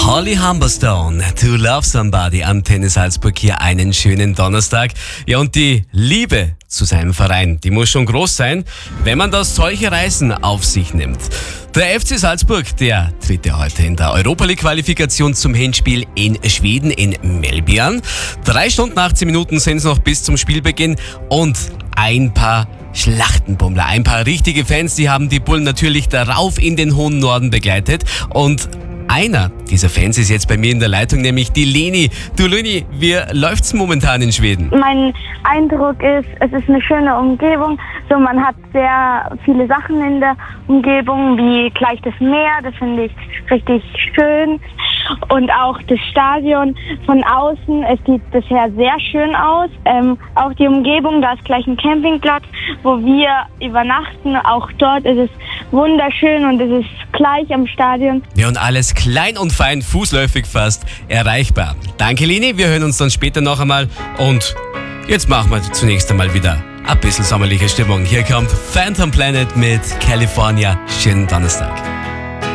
Holly Humberstone, To Love Somebody, Antenne Salzburg, hier einen schönen Donnerstag. Ja, und die Liebe zu seinem Verein, die muss schon groß sein, wenn man da solche Reisen auf sich nimmt. Der FC Salzburg, der tritt ja heute in der Europa League Qualifikation zum Hinspiel in Schweden, in Melbourne. 3 Stunden, 18 Minuten sind es noch bis zum Spielbeginn und ein paar Schlachtenbummler, ein paar richtige Fans, die haben die Bullen natürlich darauf in den hohen Norden begleitet. Und einer dieser Fans ist jetzt bei mir in der Leitung, nämlich die Leni. Du Leni, wie läuft's momentan in Schweden? Mein Eindruck ist, es ist eine schöne Umgebung. So, man hat sehr viele Sachen in der Umgebung, wie gleich das Meer, das finde ich richtig schön. Und auch das Stadion von außen, es sieht bisher sehr schön aus. Auch die Umgebung, da ist gleich ein Campingplatz, wo wir übernachten. Auch dort ist es wunderschön und es ist gleich am Stadion. Ja, und alles klein und fein, fußläufig fast erreichbar. Danke Leni, wir hören uns dann später noch einmal. Und jetzt machen wir zunächst einmal wieder ein bisschen sommerliche Stimmung. Hier kommt Phantom Planet mit California. Schönen Donnerstag.